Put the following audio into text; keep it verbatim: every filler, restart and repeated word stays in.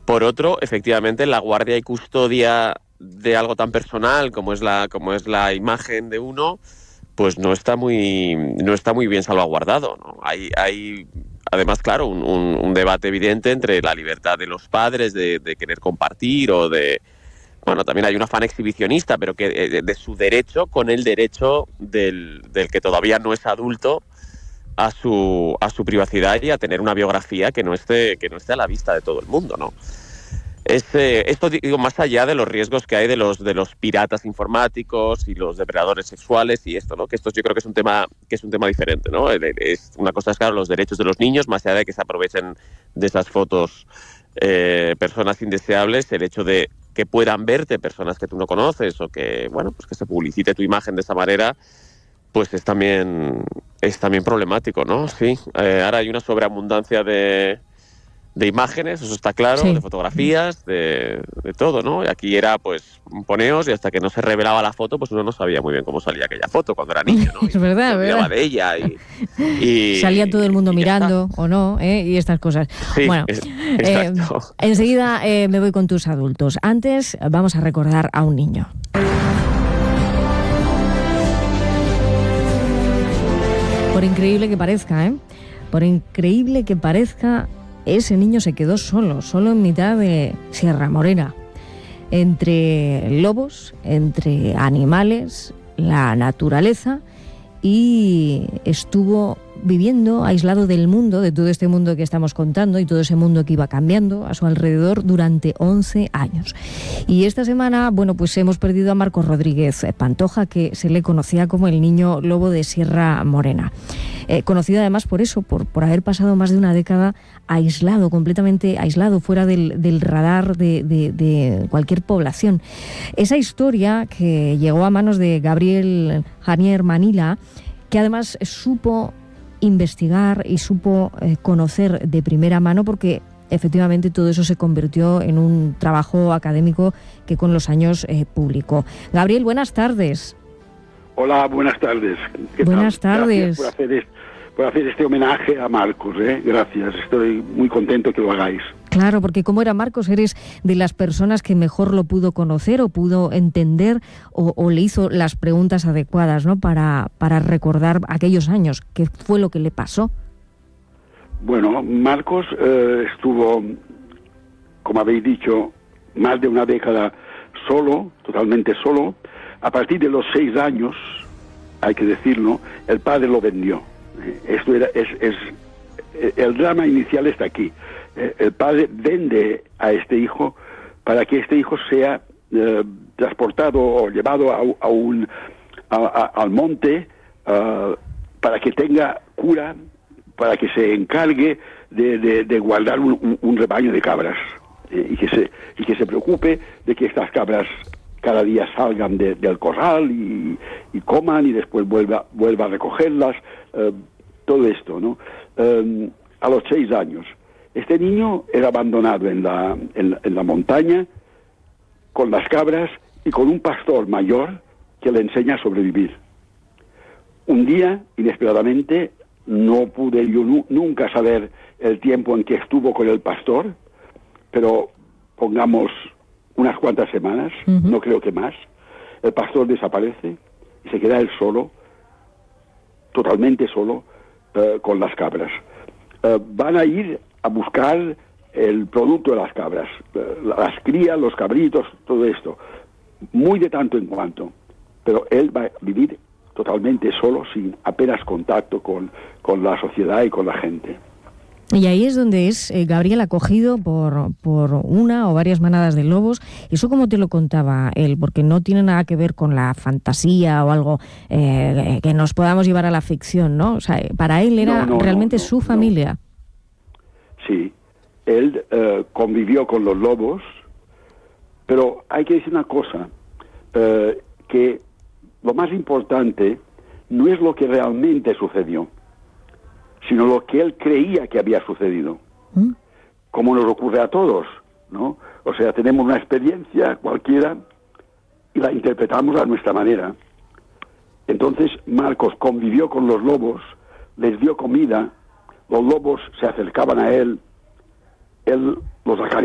Por otro, efectivamente, la guardia y custodia de algo tan personal como es la, como es la imagen de uno, pues no está muy, no está muy bien salvaguardado, ¿no? Hay, hay además, claro, un, un, un debate evidente entre la libertad de los padres de, de querer compartir o de... Bueno, también hay un afán exhibicionista, pero que de, de su derecho con el derecho del, del que todavía no es adulto a su, a su privacidad y a tener una biografía que no esté, que no esté a la vista de todo el mundo, ¿no? Es, eh, esto digo más allá de los riesgos que hay de los de los piratas informáticos y los depredadores sexuales y esto, ¿no? Que esto yo creo que es un tema que es un tema diferente, ¿no? Es, una cosa es, claro, los derechos de los niños, más allá de que se aprovechen de esas fotos eh, personas indeseables, el hecho de que puedan verte personas que tú no conoces o que, bueno, pues que se publicite tu imagen de esa manera, pues es también es también problemático, ¿no? Sí. Eh, ahora hay una sobreabundancia de de imágenes, eso está claro, sí. de fotografías, de, de todo, ¿no? Y aquí era, pues, poneos y hasta que no se revelaba la foto, pues uno no sabía muy bien cómo salía aquella foto cuando era niño, ¿no? Es verdad, se verdad. de ella y, y... Salía todo el mundo mirando o no, ¿eh? Y estas cosas. Sí, bueno, es, exacto. Eh, enseguida eh, me voy con tus adultos. Antes vamos a recordar a un niño. Por increíble que parezca, ¿eh? Por increíble que parezca, ese niño se quedó solo, solo en mitad de Sierra Morena, entre lobos, entre animales, la naturaleza, y estuvo viviendo aislado del mundo, de todo este mundo que estamos contando y todo ese mundo que iba cambiando a su alrededor durante once años. Y esta semana, bueno, pues hemos perdido a Marcos Rodríguez Pantoja, que se le conocía como el niño lobo de Sierra Morena. Eh, conocido además por eso, por, por haber pasado más de una década aislado, completamente aislado, fuera del, del radar de, de, de cualquier población. Esa historia que llegó a manos de Gabriel Janier Manila, que además supo investigar y supo eh, conocer de primera mano, porque efectivamente todo eso se convirtió en un trabajo académico que con los años eh, publicó. Gabriel, buenas tardes. Hola, buenas tardes. ¿Qué buenas tal? tardes. Gracias por hacer, este, por hacer este homenaje a Marcos, ¿eh? Gracias, estoy muy contento que lo hagáis. Claro, porque como era Marcos, eres de las personas que mejor lo pudo conocer o pudo entender o, o le hizo las preguntas adecuadas, ¿no? Para, para recordar aquellos años. ¿Qué fue lo que le pasó? Bueno, Marcos eh, estuvo, como habéis dicho, más de una década solo, totalmente solo. A partir de los seis años, hay que decirlo, el padre lo vendió. Esto era, es, es, el drama inicial está aquí. El padre vende a este hijo para que este hijo sea eh, transportado o llevado a, a un, a, a, al monte uh, para que tenga cura, para que se encargue de, de, de guardar un, un, un rebaño de cabras eh, y, que se, y que se preocupe de que estas cabras cada día salgan de, del corral y, y coman y después vuelva, vuelva a recogerlas, eh, todo esto, ¿no? Eh, a los seis años. Este niño era abandonado en la, en, en la montaña con las cabras y con un pastor mayor que le enseña a sobrevivir. Un día, inesperadamente, no pude yo nu- nunca saber el tiempo en que estuvo con el pastor, pero pongamos unas cuantas semanas, uh-huh. no creo que más. El pastor desaparece y se queda él solo, totalmente solo, uh, con las cabras. Uh, van a ir a buscar el producto de las cabras, uh, las crías, los cabritos, todo esto, muy de tanto en cuanto, pero él va a vivir totalmente solo, sin apenas contacto con, con la sociedad y con la gente. Y ahí es donde es eh, Gabriel acogido por, por una o varias manadas de lobos. ¿Eso cómo te lo contaba él? Porque no tiene nada que ver con la fantasía o algo eh, que nos podamos llevar a la ficción, ¿no? O sea, para él era no, no, realmente no, no, su familia. No. Sí, él uh, convivió con los lobos, pero hay que decir una cosa, uh, que lo más importante no es lo que realmente sucedió, sino lo que él creía que había sucedido, ¿Mm? como nos ocurre a todos, ¿no? O sea, tenemos una experiencia cualquiera y la interpretamos a nuestra manera. Entonces Marcos convivió con los lobos, les dio comida, los lobos se acercaban a él, él los acariciaba.